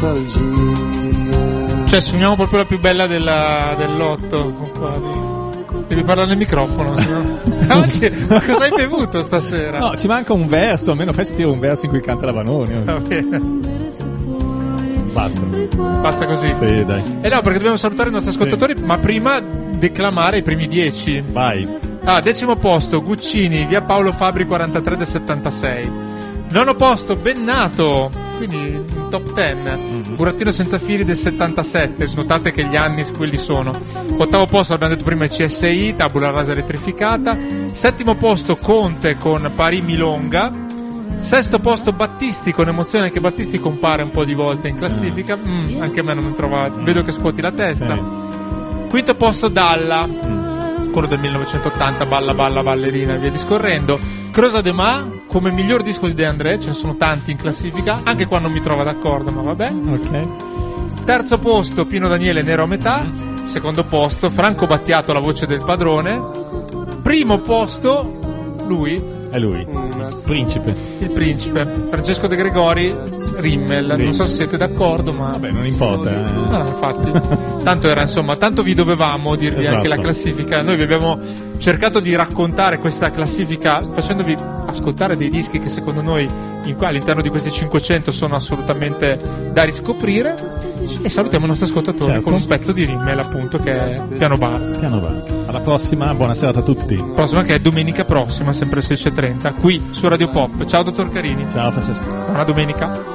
Cioè suoniamo proprio la più bella dell'otto, quasi. Devi parlare nel microfono, sennò... Oggi, ma cosa hai bevuto stasera? No, ci manca un verso, almeno fai sentire un verso in cui canta la Vanoni. Va bene. Basta così. Sì, dai. No, perché dobbiamo salutare i nostri ascoltatori, ma prima declamare i primi 10. Vai. 10° posto Guccini, via Paolo Fabri 43 del 76. 9° posto Bennato, quindi in top 10. Burattino senza fili del 77. Notate che gli anni quelli sono. 8° posto, abbiamo detto prima, CSI, tabula rasa elettrificata. 7° posto Conte con Parì Milonga. 6° posto Battisti con Emozione, che Battisti compare un po' di volte in classifica. Anche a me non mi trova, vedo che scuoti la testa. 5° posto Dalla, quello del 1980, Balla Balla Ballerina e via discorrendo. Crosa de Ma come miglior disco di De André, ce ne sono tanti in classifica, anche qua non mi trova d'accordo, ma vabbè. Ok. 3° posto Pino Daniele, Nero a metà. 2° posto Franco Battiato, La voce del padrone. 1° posto lui, è lui, il principe Francesco De Gregori, Rimmel. Non so se siete d'accordo, ma vabbè, non importa. No, infatti. Tanto era, insomma, tanto vi dovevamo dirvi, esatto, anche la classifica. Noi vi abbiamo cercato di raccontare questa classifica facendovi ascoltare dei dischi che secondo noi all'interno di questi 500 sono assolutamente da riscoprire, e salutiamo i nostri ascoltatori, certo, con un pezzo di Rimmel, appunto, che è Piano Bar. Alla prossima, buona serata a tutti. Prossima, che è domenica prossima, sempre alle 16:30, qui su Radio Pop. Ciao dottor Carini. Ciao Francesco. Buona domenica.